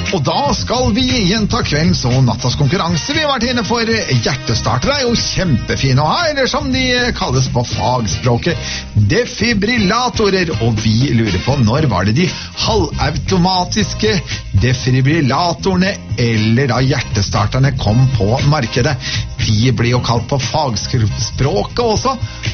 Og da skal vi gjenta kveldens og nattas konkurranse. Vi har vært inne for hjertestartere, er jo kjempefine å ha, eller som de kalles på fagspråket, defibrillatorer. Og vi lurer på, når var det de halvautomatiske defibrillatorene eller da hjertestarterne kom på markedet? De blir jo kalt på fagspråket også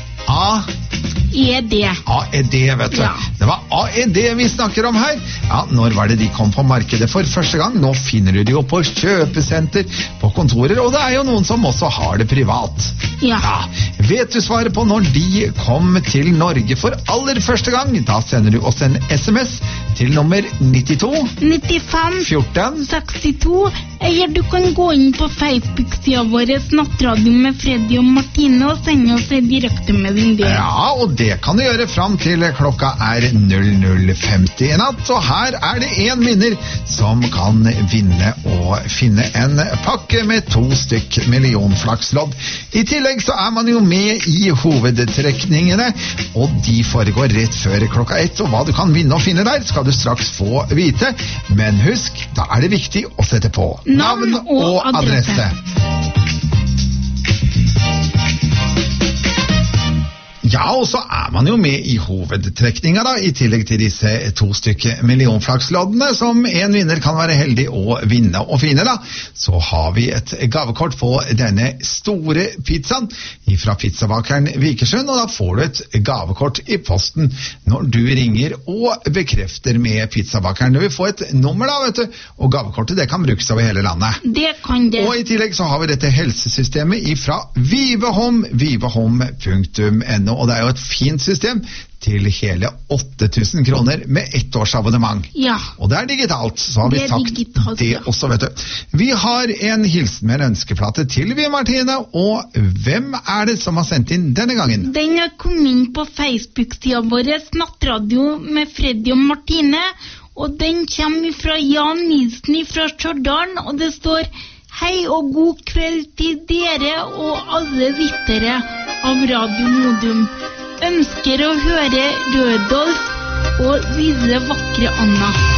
AED, vet du. Ja. Det var AED vi snakker om her. Ja, når var det de kom på markedet for første gang? Nå finner du de jo på kjøpesenter, på kontorer, og det er jo noen som også har det privat. Ja. Vet du svaret på når de kom til Norge for aller første gang? Da sender du oss en SMS til nummer 92 95 14 62, eller du kan gå inn på Facebook-sida vår Nattradio med Freddy og Martine og sende oss en direktemelding der. Ja, og det kan du gjøre fram til klokka er 00:50 i natt, og her er det en vinner som kan vinne og finne en pakke med 2 stykk millionflakslodd. I tillegg så er man jo med i hovedtrekningene, og de foregår rett før klokka 1, og hva du kan vinne og finne der skal du straks få vite, men husk, da er det viktig å sette på navn og adresse. Ja, og så er man jo med i hovedtrekninga da, i tillegg til disse 2 stykker millionflaksloddene, som en vinner kan være heldig å vinne og finne da. Så har vi et gavekort på denne store pizzaen fra pizzabakeren Vikersund, og da får du et gavekort i posten når du ringer og bekrefter med pizzabakeren. Du vil få et nummer da, vet du, og gavekortet det kan brukes over hele landet. Det kan det. Og i tillegg så har vi dette helsesystemet fra Vivahom, vivahom.no. Og det er jo et fint system til hele 8.000 kroner med 1 års abonnement. Ja. Og det er digitalt, så har vi sagt digitalt, det også, vet du. Vi har en hilsen med en ønskeplate til vi, Martine, og hvem er det som har sendt inn denne gangen? Den har kommet inn på Facebook-sida vår, Nattradio med Freddy og Martine, og den kommer fra Jan Nilsen fra Stjørdal, og det står: hei og god kveld til dere og alle lyttere av Radio Modum. Ønsker å høre Rødolf og lille vakre Anna.